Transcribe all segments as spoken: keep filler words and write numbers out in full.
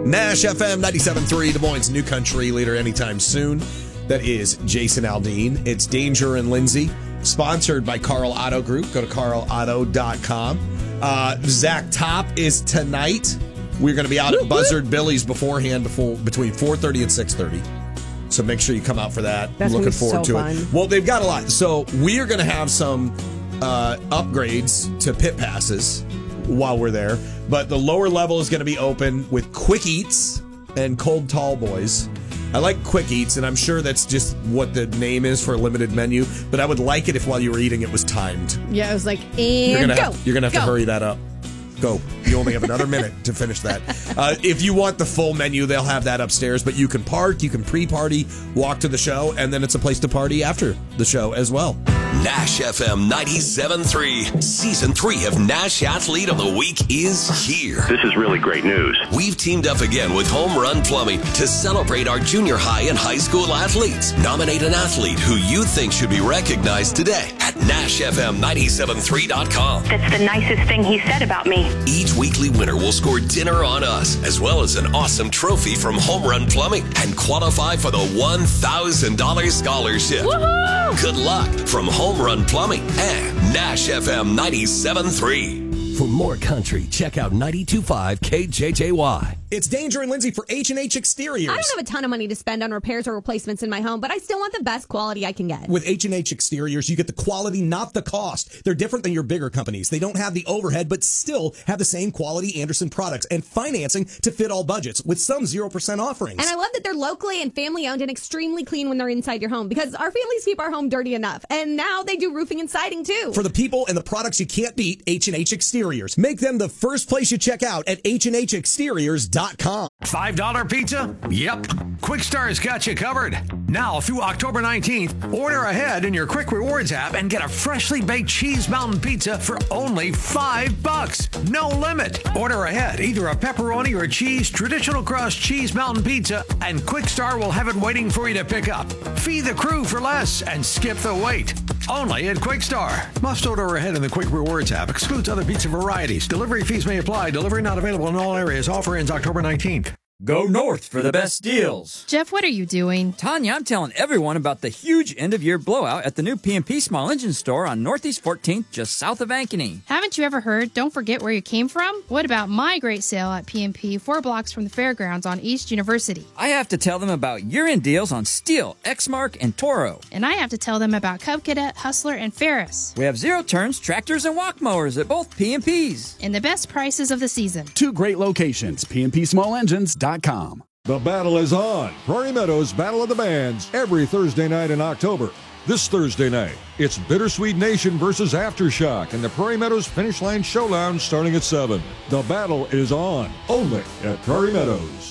Nash F M ninety-seven point three, Des Moines' new country leader anytime soon. That is Jason Aldean. It's Danger and Lindsay, sponsored by Carl Auto Group. Go to carl auto dot com. Uh, Zach Top is tonight. We're going to be out at Buzzard Billy's beforehand before, between four thirty and six thirty. So make sure you come out for that. That's I'm looking forward so to fun. it. Well, they've got a lot. So we are going to have some uh, upgrades to pit passes while we're there. But the lower level is going to be open with Quick Eats and Cold Tall Boys. I like Quick Eats, and I'm sure that's just what the name is for a limited menu. But I would like it if while you were eting, it was timed. Yeah, it was like, and you're gonna go. Have, you're going to have go. to hurry that up. Go. You only have another minute to finish that. Uh, if you want the full menu, they'll have that upstairs. But you can park, you can pre-party, walk to the show, and then it's a place to party after the show as well. Nash F M ninety-seven point three. Season three of Nash Athlete of the Week is here. This is really great news. We've teamed up again with Home Run Plumbing to celebrate our junior high and high school athletes. Nominate an athlete who you think should be recognized today at nash f m nine seven three dot com. That's the nicest thing he said about me. Each weekly winner will score dinner on us, as well as an awesome trophy from Home Run Plumbing, and qualify for the one thousand dollars scholarship. Woohoo! Good luck from Home Run Plumbing and Nash F M ninety-seven point three. For more country, check out ninety-two point five K J J Y. It's Danger and Lindsay for H and H Exteriors. I don't have a ton of money to spend on repairs or replacements in my home, but I still want the best quality I can get. With H and H Exteriors, you get the quality, not the cost. They're different than your bigger companies. They don't have the overhead, but still have the same quality Anderson products and financing to fit all budgets with some zero percent offerings. And I love that they're locally and family owned and extremely clean when they're inside your home, because our families keep our home dirty enough. And now they do roofing and siding too. For the people and the products you can't beat, H and H Exteriors. Make them the first place you check out at H and H exteriors dot com. five dollar pizza? Yep. Quick Star's got you covered. Now through October nineteenth, order ahead in your Quick Rewards app and get a freshly baked cheese mountain pizza for only five bucks. No limit. Order ahead, either a pepperoni or cheese traditional crust cheese mountain pizza, and Quick Star will have it waiting for you to pick up. Feed the crew for less and skip the wait. Only at Quick Star. Must order ahead in the Quick Rewards app. Excludes other pizza varieties. Delivery fees may apply. Delivery not available in all areas. Offer ends October nineteenth. Go north for the best deals. Jeff, what are you doing? Tanya, I'm telling everyone about the huge end-of-year blowout at the new P and P Small Engine Store on Northeast fourteenth, just south of Ankeny. Haven't you ever heard, don't forget where you came from? What about my great sale at P and P, four blocks from the fairgrounds on East University? I have to tell them about year-end deals on Steel, Exmark, and Toro. And I have to tell them about Cub Cadet, Hustler, and Ferris. We have zero-turns, tractors, and walk mowers at both P and P's. And the best prices of the season. Two great locations, P and P small engines dot com. The battle is on. Prairie Meadows Battle of the Bands every Thursday night in October. This Thursday night, it's Bittersweet Nation versus Aftershock in the Prairie Meadows Finish Line Showdown starting at seven. The battle is on, only at Prairie Meadows.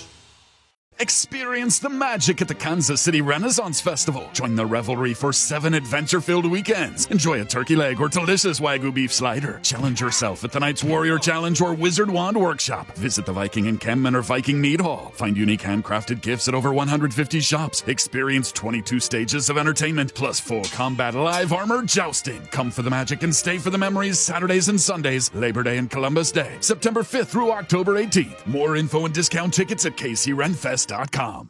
Experience the magic at the Kansas City Renaissance Festival. Join the revelry for seven adventure-filled weekends. Enjoy a turkey leg or delicious Wagyu beef slider. Challenge yourself at the Knights Warrior Challenge or Wizard Wand Workshop. Visit the Viking Encampment or Viking Mead Hall. Find unique handcrafted gifts at over one hundred fifty shops. Experience twenty-two stages of entertainment, plus full combat live armor jousting. Come for the magic and stay for the memories Saturdays and Sundays, Labor Day and Columbus Day, September fifth through October eighteenth. More info and discount tickets at K C Ren Fest dot com.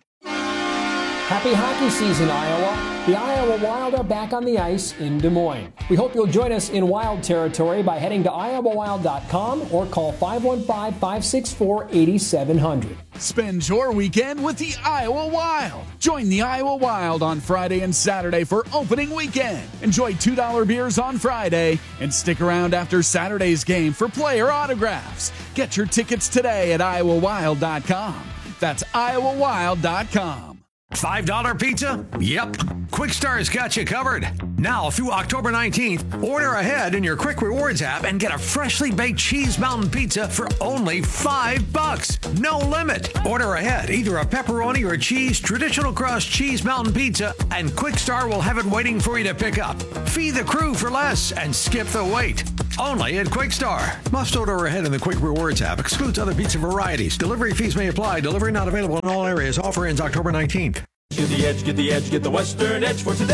Happy hockey season, Iowa. The Iowa Wild are back on the ice in Des Moines. We hope you'll join us in Wild territory by heading to iowa wild dot com or call five one five, five six four, eight seven zero zero. Spend your weekend with the Iowa Wild. Join the Iowa Wild on Friday and Saturday for opening weekend. Enjoy two dollar beers on Friday and stick around after Saturday's game for player autographs. Get your tickets today at iowa wild dot com. That's iowa wild dot com. five dollar pizza? Yep. Quick Star's got you covered. Now through October nineteenth, order ahead in your Quick Rewards app and get a freshly baked cheese mountain pizza for only five bucks. No limit. Order ahead, either a pepperoni or cheese traditional crust cheese mountain pizza, and Quick Star will have it waiting for you to pick up. Feed the crew for less and skip the wait. Only at Quick Star. Must order ahead in the Quick Rewards app. Excludes other pizza varieties. Delivery fees may apply. Delivery not available in all areas. Offer ends October nineteenth. Get the edge, get the edge, get the Western edge for today.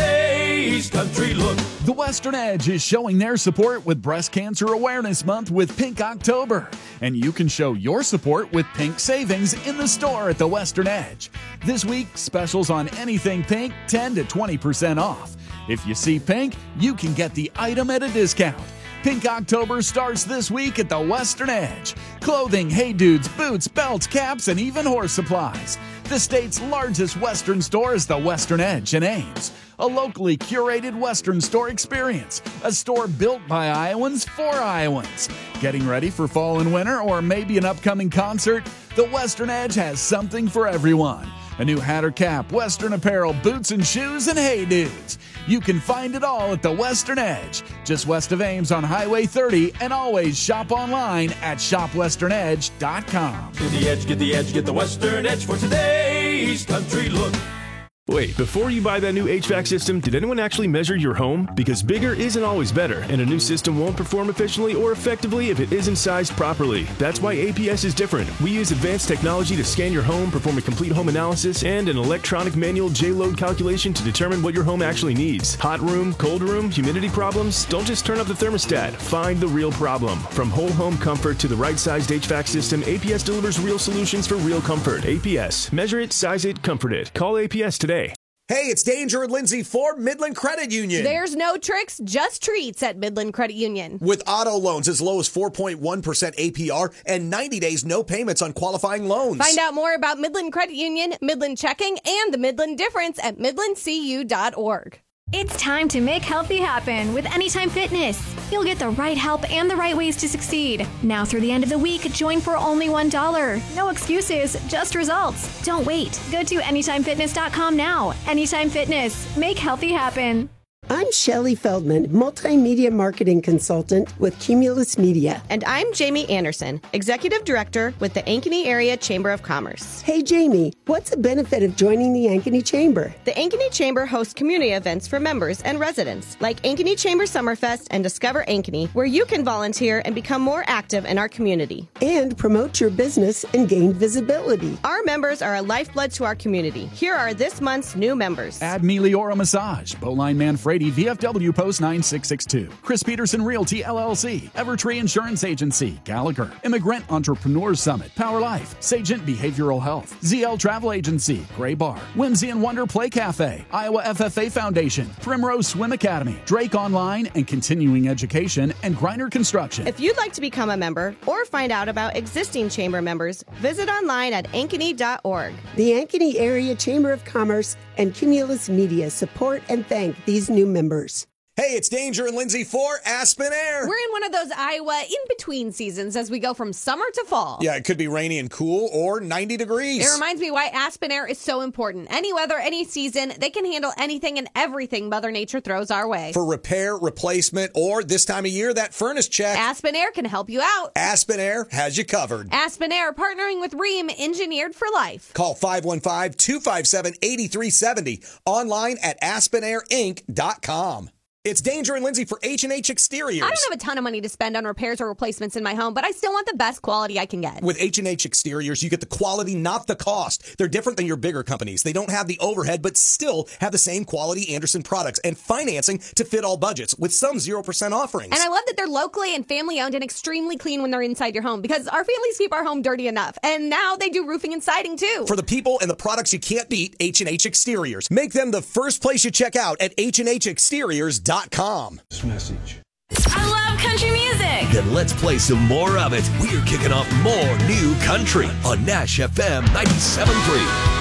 today's country look. The Western Edge is showing their support with Breast Cancer Awareness Month with Pink October. And you can show your support with Pink Savings in the store at the Western Edge. This week, specials on anything pink, ten to twenty percent off. If you see pink, you can get the item at a discount. Pink October starts this week at the Western Edge. Clothing, Hey Dudes, boots, belts, caps, and even horse supplies. The state's largest Western store is the Western Edge in Ames. A locally curated Western store experience. A store built by Iowans for Iowans. Getting ready for fall and winter or maybe an upcoming concert? The Western Edge has something for everyone. A new hat or cap, Western apparel, boots and shoes, and Hey Dudes. You can find it all at the Western Edge, just west of Ames on Highway thirty, and always shop online at shop western edge dot com. Get the edge, get the edge, get the Western Edge for today's country look. Wait, before you buy that new H V A C system, did anyone actually measure your home? Because bigger isn't always better, and a new system won't perform efficiently or effectively if it isn't sized properly. That's why A P S is different. We use advanced technology to scan your home, perform a complete home analysis, and an electronic manual J-load calculation to determine what your home actually needs. Hot room, cold room, humidity problems? Don't just turn up the thermostat. Find the real problem. From whole home comfort to the right-sized H V A C system, A P S delivers real solutions for real comfort. A P S. Measure it, size it, comfort it. Call A P S today. Hey, it's Danger and Lindsay for Midland Credit Union. There's no tricks, just treats at Midland Credit Union. With auto loans as low as four point one percent A P R and ninety days no payments on qualifying loans. Find out more about Midland Credit Union, Midland Checking, and the Midland Difference at midland c u dot org. It's time to make healthy happen with Anytime Fitness. You'll get the right help and the right ways to succeed. Now through the end of the week, join for only one dollar. No excuses, just results. Don't wait. Go to anytime fitness dot com now. Anytime Fitness. Make healthy happen. I'm Shelley Feldman, multimedia marketing consultant with Cumulus Media. And I'm Jamie Anderson, executive director with the Ankeny Area Chamber of Commerce. Hey, Jamie, what's a benefit of joining the Ankeny Chamber? The Ankeny Chamber hosts community events for members and residents, like Ankeny Chamber Summerfest and Discover Ankeny, where you can volunteer and become more active in our community. And promote your business and gain visibility. Our members are a lifeblood to our community. Here are this month's new members. Add Meliora Massage, Bowline Manfredi, V F W Post nine six six two, Chris Peterson Realty L L C, Evertree Insurance Agency, Gallagher, Immigrant Entrepreneurs Summit, Power Life, Sagent Behavioral Health, Z L Travel Agency, Gray Bar, Whimsy and Wonder Play Cafe, Iowa F F A Foundation, Primrose Swim Academy, Drake Online and Continuing Education, and Griner Construction. If you'd like to become a member or find out about existing chamber members, visit online at ankeny dot org. The Ankeny Area Chamber of Commerce and Cumulus Media support and thank these new members. Hey, it's Danger and Lindsay for Aspen Air. We're in one of those Iowa in-between seasons as we go from summer to fall. Yeah, it could be rainy and cool or ninety degrees. It reminds me why Aspen Air is so important. Any weather, any season, they can handle anything and everything Mother Nature throws our way. For repair, replacement, or this time of year, that furnace check. Aspen Air can help you out. Aspen Air has you covered. Aspen Air, partnering with Rheem, engineered for life. Call five one five, two five seven, eight three seven zero. Online at aspen air inc dot com. It's Danger and Lindsay for H and H Exteriors. I don't have a ton of money to spend on repairs or replacements in my home, but I still want the best quality I can get. With H and H Exteriors, you get the quality, not the cost. They're different than your bigger companies. They don't have the overhead, but still have the same quality Anderson products and financing to fit all budgets with some zero percent offerings. And I love that they're locally and family-owned and extremely clean when they're inside your home, because our families keep our home dirty enough. And now they do roofing and siding, too. For the people and the products you can't beat, H and H Exteriors. Make them the first place you check out at H and H exteriors dot com. Message. I love country music. Then let's play some more of it. We're kicking off more new country on Nash F M ninety-seven point three.